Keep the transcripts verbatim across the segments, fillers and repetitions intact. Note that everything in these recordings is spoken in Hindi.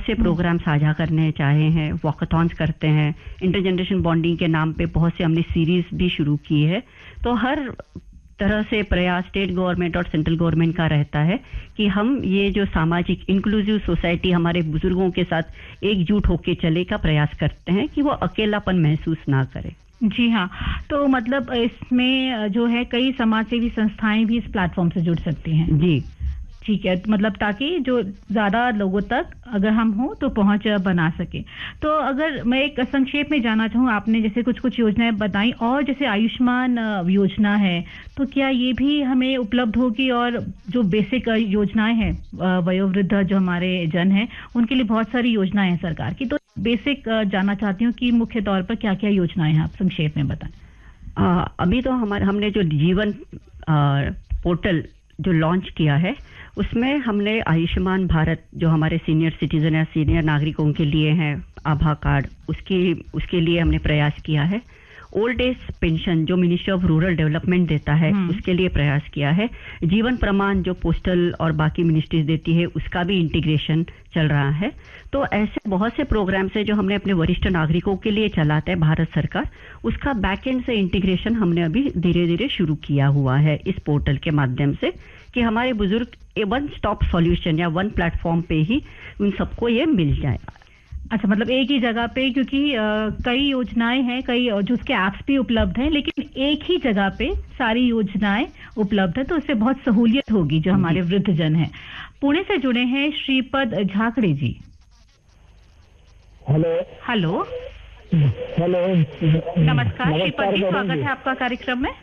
से प्रोग्राम साझा करने चाहे हैं, वॉकथॉन्स करते हैं, इंटरजनरेशन बॉन्डिंग के नाम पे बहुत से हमने सीरीज भी शुरू की है। तो हर तरह से प्रयास स्टेट गवर्नमेंट और सेंट्रल गवर्नमेंट का रहता है कि हम ये जो सामाजिक इंक्लूसिव सोसाइटी हमारे बुजुर्गों के साथ एकजुट होकर चले का प्रयास करते हैं कि वो अकेलापन महसूस ना करे। जी हाँ, तो मतलब इसमें जो है कई समाजसेवी संस्थाएं भी इस प्लेटफॉर्म से जुड़ सकती हैं। जी ठीक है, मतलब ताकि जो ज्यादा लोगों तक अगर हम हो तो पहुंच बना सके। तो अगर मैं एक संक्षेप में जानना चाहूँ, आपने जैसे कुछ कुछ योजनाएं बताई और जैसे आयुष्मान योजना है, तो क्या ये भी हमें उपलब्ध होगी? और जो बेसिक योजनाएं हैं वयोवृद्ध जो हमारे जन हैं उनके लिए बहुत सारी योजनाएं हैं सरकार की, तो बेसिक जानना चाहती हूँ कि मुख्य तौर पर क्या क्या योजनाएं हैं, आप संक्षेप में बताएं। आ, अभी तो हमारे हमने जो जीवन आ, पोर्टल जो लॉन्च किया है उसमें हमने आयुष्मान भारत जो हमारे सीनियर सिटीजन या सीनियर नागरिकों के लिए हैं आभा कार्ड, उसके उसके लिए हमने प्रयास किया है। ओल्ड एज पेंशन जो मिनिस्ट्री ऑफ रूरल डेवलपमेंट देता है उसके लिए प्रयास किया है। जीवन प्रमाण जो पोस्टल और बाकी मिनिस्ट्रीज देती है उसका भी इंटीग्रेशन चल रहा है। तो ऐसे बहुत से प्रोग्राम्स है जो हमने अपने वरिष्ठ नागरिकों के लिए चलाते हैं भारत सरकार, उसका बैक एंड से इंटीग्रेशन हमने अभी धीरे धीरे शुरू किया हुआ है इस पोर्टल के माध्यम से कि हमारे बुजुर्ग वन स्टॉप सॉल्यूशन या वन प्लेटफॉर्म पे ही उन सबको ये मिल जाए। अच्छा, मतलब एक ही जगह पे, क्योंकि आ, कई योजनाएं हैं, कई जो उसके ऐप्स भी उपलब्ध हैं, लेकिन एक ही जगह पे सारी योजनाएं उपलब्ध है, तो उससे बहुत सहूलियत होगी जो हमारे वृद्ध जन हैं। पुणे से जुड़े हैं श्रीपद झाकड़े जी। हेलो हेलो हेलो नमस्कार श्रीपद जी, स्वागत है आपका कार्यक्रम में।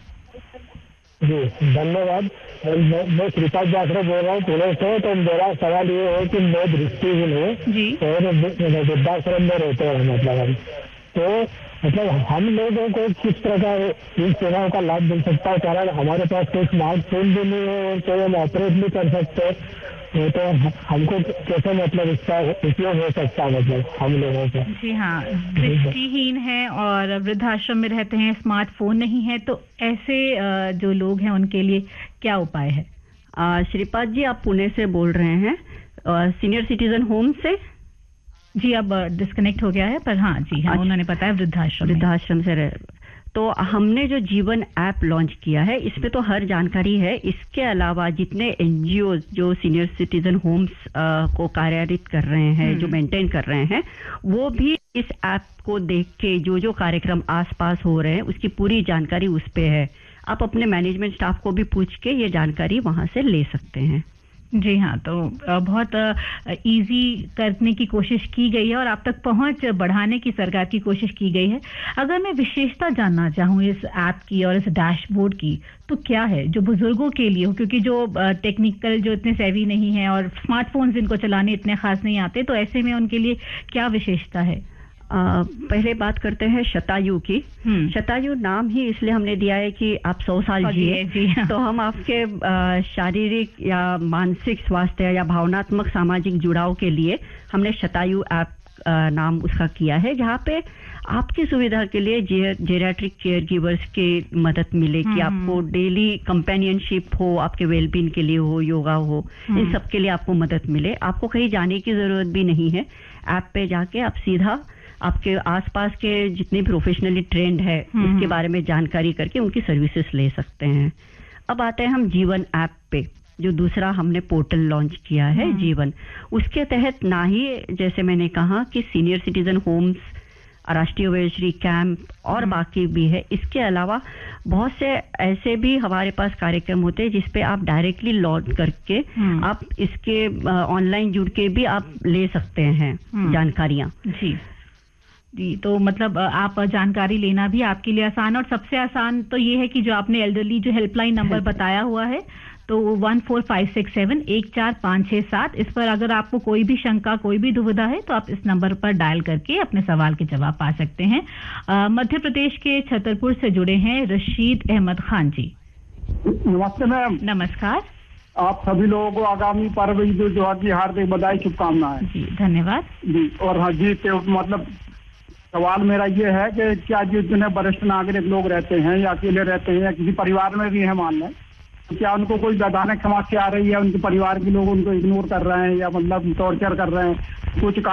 जी धन्यवाद। मैं श्रीपद झाकड़े बोल रहा हूँ पुणे से। तो मेरा सवाल ये है कि मैं दृष्टिहीन हूँ और वृद्धाश्रम में रहते हैं, मतलब हम तो मतलब हम लोगों को किस प्रकार इन सेवाओं का लाभ मिल सकता है? कारण हमारे पास कोई स्मार्टफोन भी नहीं है और कोई हम ऑपरेट नहीं कर सकते, तो हमको कैसे मतलब इसका उपयोग हो सकता है मतलब हम लोगों को? जी हाँ, दृष्टिहीन है और वृद्धाश्रम में रहते हैं, स्मार्टफोन नहीं है, तो ऐसे जो लोग हैं उनके लिए क्या उपाय है? श्रीपाद जी, आप पुणे से बोल रहे हैं, सीनियर सिटीजन होम से? जी, अब डिस्कनेक्ट हो गया है, पर हाँ जी हाँ, उन्होंने बताया वृद्धाश्रम वृद्धाश्रम से रह तो हमने जो जीवन ऐप लॉन्च किया है इसमें तो हर जानकारी है। इसके अलावा जितने एनजीओ जो सीनियर सिटीजन होम्स को कार्यान्वित कर रहे हैं, जो मेंटेन कर रहे हैं, वो भी इस ऐप को देख के जो जो कार्यक्रम आसपास हो रहे हैं उसकी पूरी जानकारी उस पे है। आप अपने मैनेजमेंट स्टाफ को भी पूछ के ये जानकारी वहां से ले सकते हैं। जी हाँ, तो बहुत इजी करने की कोशिश की गई है और आप तक पहुंच बढ़ाने की सरकार की कोशिश की गई है। अगर मैं विशेषता जानना चाहूँ इस ऐप की और इस डैशबोर्ड की, तो क्या है जो बुजुर्गों के लिए हो, क्योंकि जो टेक्निकल जो इतने सेवी नहीं है और स्मार्टफोन्स इनको चलाने इतने खास नहीं आते, तो ऐसे में उनके लिए क्या विशेषता है? आ, पहले बात करते हैं शतायु की। शतायु नाम ही इसलिए हमने दिया है कि आप सौ साल जिए, तो हम आपके शारीरिक या मानसिक स्वास्थ्य या भावनात्मक सामाजिक जुड़ाव के लिए हमने शतायु ऐप नाम उसका किया है, जहाँ पे आपकी सुविधा के लिए जेरियाट्रिक केयर गिवर्स की मदद मिले कि आपको डेली कंपेनियनशिप हो, आपके वेलबींग के लिए हो, योगा हो, इन सब के लिए आपको मदद मिले। आपको कहीं जाने की जरूरत भी नहीं है। ऐप पे जाके आप सीधा आपके आसपास के जितने प्रोफेशनली ट्रेंड है उसके बारे में जानकारी करके उनकी सर्विसेज ले सकते हैं। अब आते हैं हम जीवन ऐप पे, जो दूसरा हमने पोर्टल लॉन्च किया है जीवन। उसके तहत ना ही जैसे मैंने कहा कि सीनियर सिटीजन होम्स, राष्ट्रीय वयोश्री कैंप और बाकी भी है, इसके अलावा बहुत से ऐसे भी हमारे पास कार्यक्रम होते हैं जिसपे आप डायरेक्टली लॉग करके आप इसके ऑनलाइन जुड़ के भी आप ले सकते हैं जानकारियां। जी जी, तो मतलब आप जानकारी लेना भी आपके लिए आसान, और सबसे आसान तो ये है कि जो आपने एल्डरली जो हेल्पलाइन नंबर बताया हुआ है, तो one four five six seven एक चार पाँच छः सात, इस पर अगर आपको कोई भी शंका, कोई भी दुविधा है, तो आप इस नंबर पर डायल करके अपने सवाल के जवाब पा सकते हैं। मध्य प्रदेश के छतरपुर से जुड़े हैं रशीद अहमद खान जी। नमस्ते मैम। नमस्कार। आप सभी लोगों को आगामी पर्व जो जो की हार्दिक बधाई, शुभकामनाएं। जी धन्यवाद जी। और हाँ जी, तो मतलब सवाल मेरा ये है कि क्या जितने वरिष्ठ नागरिक लोग रहते हैं या अकेले रहते हैं या किसी परिवार में भी है मान लें, तो क्या उनको कोई वैधानिक समस्या आ रही है, उनके परिवार के लोग उनको इग्नोर कर रहे हैं या मतलब टॉर्चर कर रहे हैं, कुछ